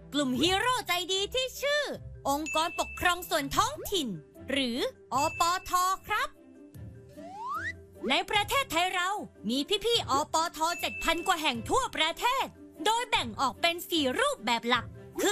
กลุ่มฮีโร่ใจดีที่ชื่อองค์กรปกครองส่วนท้องถิ่นหรืออปท.ครับในประเทศไทยเรามีพี่ๆอปท. 7,000 กว่าแห่งทั่วประเทศโดยแบ่งออกเป็น4รูปแบบหลักคือ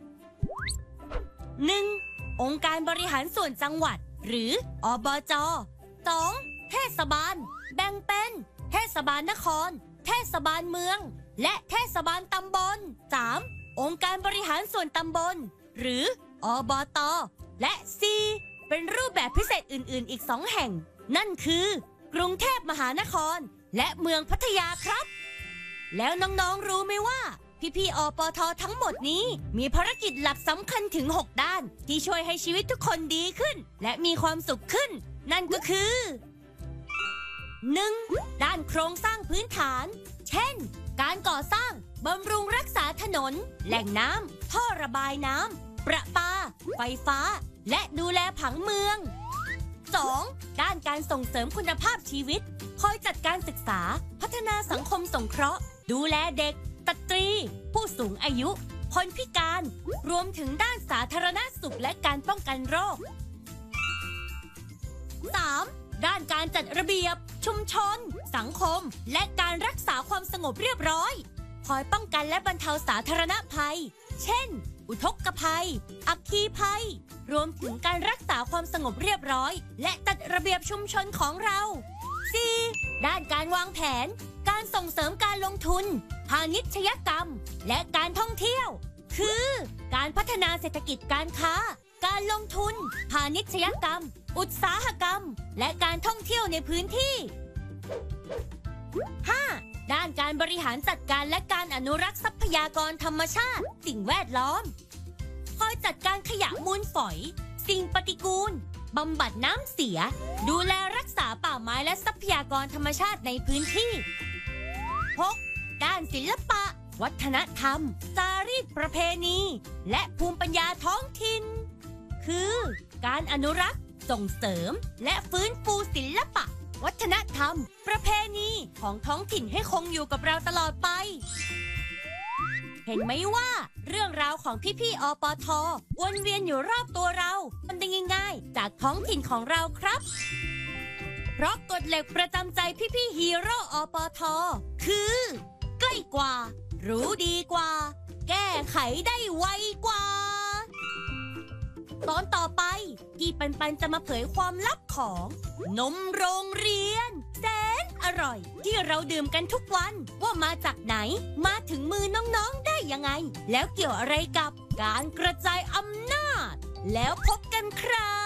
1. องค์การบริหารส่วนจังหวัดหรืออบจ. 2. เทศบาลแบ่งเป็นเทศบาลนครเทศบาลเมืองและเทศบาลตำบล 3. องค์การบริหารส่วนตำบลหรืออบต. และ 4. เป็นรูปแบบพิเศษอื่นๆอีก2แห่งนั่นคือกรุงเทพมหานครและเมืองพัทยาครับแล้วน้องๆรู้ไหมว่าพี่ๆอปท.ทั้งหมดนี้มีภารกิจหลักสำคัญถึง6ด้านที่ช่วยให้ชีวิตทุกคนดีขึ้นและมีความสุขขึ้นนั่นก็คือ 1. ด้านโครงสร้างพื้นฐานเช่นการก่อสร้างบำรุงรักษาถนนแหล่งน้ำท่อระบายน้ำประปาไฟฟ้าและดูแลผังเมือง 2. ด้านการส่งเสริมคุณภาพชีวิตคอยจัดการศึกษาพัฒนาสังคมสงเคราะห์ดูแลเด็กสตรีผู้สูงอายุคนพิการรวมถึงด้านสาธารณสุขและการป้องกันโรค 3. ด้านการจัดระเบียบชุมชนสังคมและการรักษาความสงบเรียบร้อยคอยป้องกันและบรรเทาสาธารณภัยเช่นอุทกภัยอัคคีภัยรวมถึงการรักษาความสงบเรียบร้อยและจัดระเบียบชุมชนของเรา 4. ด้านการวางแผนการส่งเสริมการลงทุนพาณิชยกรรมและการท่องเที่ยวคือการพัฒนาเศรษฐกิจการค้าการลงทุนพาณิชยกรรมอุตสาหกรรมและการท่องเที่ยวในพื้นที่ 5. ด้านการบริหารจัดการและการอนุรักษ์ทรัพยากรธรรมชาติสิ่งแวดล้อมคอยจัดการขยะมูลฝอยสิ่งปฏิกูลบำบัดน้ำเสียดูแลรักษาป่าไม้และทรัพยากรธรรมชาติในพื้นที่ 6. ด้านศิลปะวัฒนธรรมจารีตประเพณีและภูมิปัญญาท้องถิ่นคือการอนุรักษ์ส่งเสริมและฟื้นฟูศิลปะวัฒนธรรมประเพณีของท้องถิ่นให้คงอยู่กับเราตลอดไปเห็นไหมว่าเรื่องราวของพี่ๆอปท.วนเวียนอยู่รอบตัวเรามันได้ง่ายๆจากท้องถิ่นของเราครับเพราะกฎเหล็กประจำใจพี่ๆฮีโร่อปท.คือใกล้กว่ารู้ดีกว่าแก้ไขได้ไวกว่าตอนต่อไปพี่ปันจะมาเผยความลับของนมโรงเรียนแสนอร่อยที่เราดื่มกันทุกวันว่ามาจากไหนมาถึงมือน้องๆได้ยังไงแล้วเกี่ยวอะไรกับการกระจายอำนาจแล้วพบกันครับ